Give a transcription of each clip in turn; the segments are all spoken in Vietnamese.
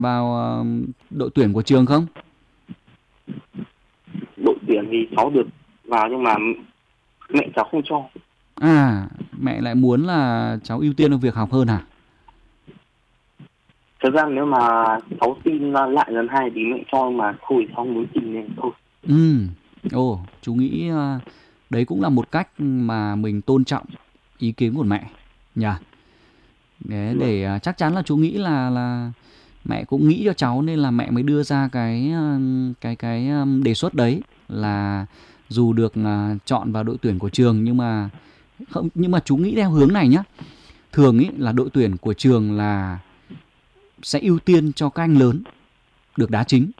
vào đội tuyển của trường không? Đội tuyển thì cháu được vào nhưng mà mẹ cháu không cho. À, mẹ lại muốn là cháu ưu tiên việc học hơn hả? Thật ra nếu mà cháu xin lại lần 2 thì mẹ cho, mà thôi cháu muốn xin nên thôi. Chú nghĩ đấy cũng là một cách mà mình tôn trọng ý kiến của mẹ nhỉ. Để chắc chắn là chú nghĩ là mẹ cũng nghĩ cho cháu nên là mẹ mới đưa ra cái đề xuất đấy, là dù được chọn vào đội tuyển của trường nhưng mà chú nghĩ theo hướng này nhá. Thường ý là đội tuyển của trường là sẽ ưu tiên cho các anh lớn được đá chính.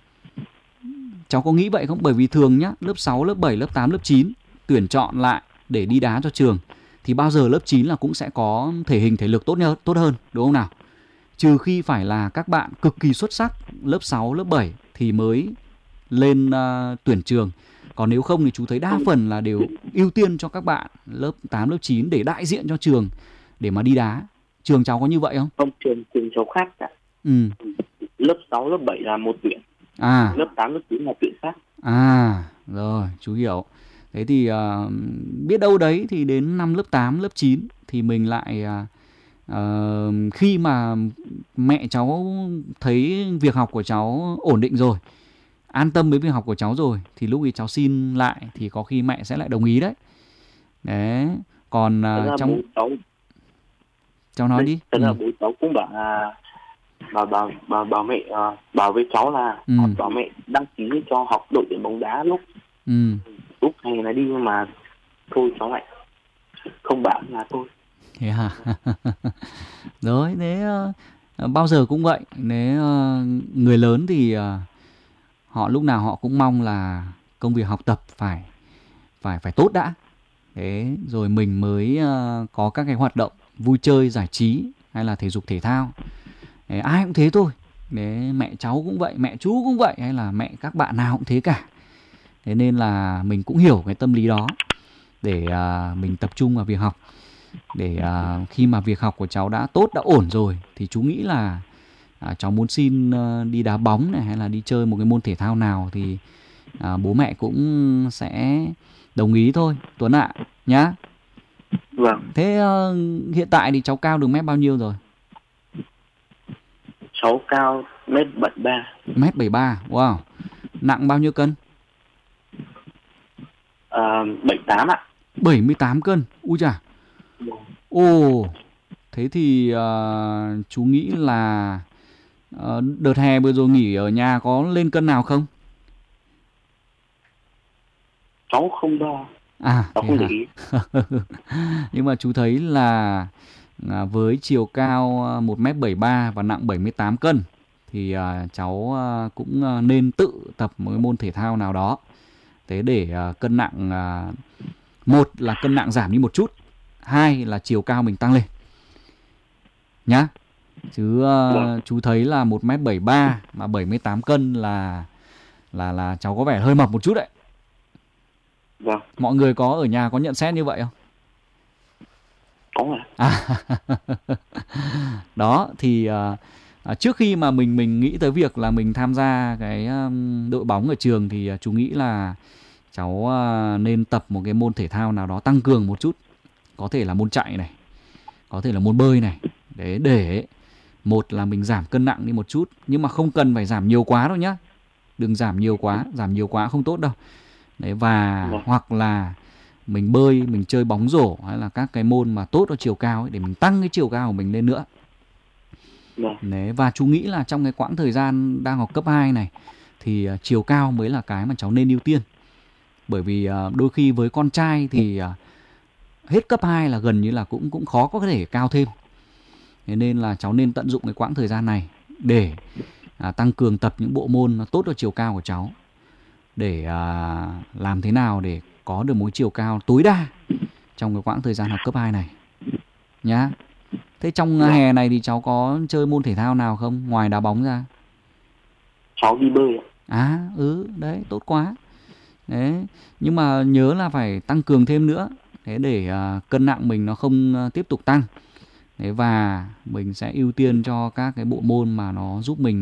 Cháu có nghĩ vậy không? Bởi vì thường nhá, lớp 6, lớp 7, lớp 8, lớp 9 tuyển chọn lại để đi đá cho trường thì bao giờ lớp 9 là cũng sẽ có thể hình thể lực tốt hơn, đúng không nào? Trừ khi phải là các bạn cực kỳ xuất sắc lớp 6, lớp 7 thì mới lên tuyển trường. Còn nếu không thì chú thấy đa phần là đều ưu tiên cho các bạn lớp 8, lớp 9 để đại diện cho trường để mà đi đá. Trường cháu có như vậy không? Không, trường cháu khác cả. Lớp 6, lớp 7 là một tuyển. Lớp 8, lớp 9 là tuyển khác. Rồi, chú hiểu. Thế thì biết đâu đấy thì đến năm lớp 8, lớp 9 thì mình lại khi mà mẹ cháu thấy việc học của cháu ổn định rồi, an tâm với việc học của cháu rồi, thì lúc ấy cháu xin lại thì có khi mẹ sẽ lại đồng ý đấy. Đấy, còn trong cháu nói đi. Thật ra bố cháu cũng bảo là bảo mẹ bảo với cháu là bảo mẹ đăng ký cho học đội tuyển bóng đá lúc này là đi, nhưng mà thôi cháu lại không bảo là thôi. Thế hả? Rồi, thế bao giờ cũng vậy. Nếu người lớn thì họ lúc nào họ cũng mong là công việc học tập phải tốt đã. Thế rồi mình mới có các cái hoạt động vui chơi giải trí hay là thể dục thể thao. Thế, ai cũng thế thôi. Thế mẹ cháu cũng vậy, mẹ chú cũng vậy, hay là mẹ các bạn nào cũng thế cả. Thế nên là mình cũng hiểu cái tâm lý đó để mình tập trung vào việc học. Để khi mà việc học của cháu đã tốt, đã ổn rồi thì chú nghĩ là cháu muốn xin đi đá bóng này hay là đi chơi một cái môn thể thao nào thì bố mẹ cũng sẽ đồng ý thôi Tuấn ạ, nhá. Vâng. Thế hiện tại thì cháu cao được mét bao nhiêu rồi? Cháu cao mét 73. Mét 73, wow. Nặng bao nhiêu cân? 78 ạ. 78 cân, ui chà. Thế thì chú nghĩ là đợt hè vừa rồi nghỉ ở nhà có lên cân nào không? Cháu không đo. Cháu không để ý. Nhưng mà chú thấy là với chiều cao 1m73 và nặng 78 cân thì cháu cũng nên tự tập một môn thể thao nào đó. Thế để cân nặng, một là cân nặng giảm đi một chút, hai là chiều cao mình tăng lên nhá. Chứ chú thấy là 1m73 mà 78 cân là cháu có vẻ hơi mập một chút đấy. Vâng. Mọi người có ở nhà có nhận xét như vậy không? Có Đó thì trước khi mà mình nghĩ tới việc là mình tham gia cái đội bóng ở trường thì chú nghĩ là cháu nên tập một cái môn thể thao nào đó tăng cường một chút. Có thể là môn chạy này, có thể là môn bơi này. Để một là mình giảm cân nặng đi một chút, nhưng mà không cần phải giảm nhiều quá đâu nhá. Đừng giảm nhiều quá không tốt đâu. Đấy, và hoặc là mình bơi, mình chơi bóng rổ hay là các cái môn mà tốt cho chiều cao ấy, để mình tăng cái chiều cao của mình lên nữa. Đấy, và chú nghĩ là trong cái quãng thời gian đang học cấp 2 này thì chiều cao mới là cái mà cháu nên ưu tiên. Bởi vì đôi khi với con trai thì hết cấp 2 là gần như là cũng khó có thể cao thêm. Thế nên là cháu nên tận dụng cái quãng thời gian này để tăng cường tập những bộ môn nó tốt cho chiều cao của cháu. Để làm thế nào để có được một chiều cao tối đa trong cái quãng thời gian học cấp 2 này nhá. Thế trong hè này thì cháu có chơi môn thể thao nào không ngoài đá bóng ra? Cháu đi bơi ạ. Đấy, tốt quá. Đấy, nhưng mà nhớ là phải tăng cường thêm nữa. Thế để cân nặng mình nó không tiếp tục tăng. Thế và mình sẽ ưu tiên cho các cái bộ môn mà nó giúp mình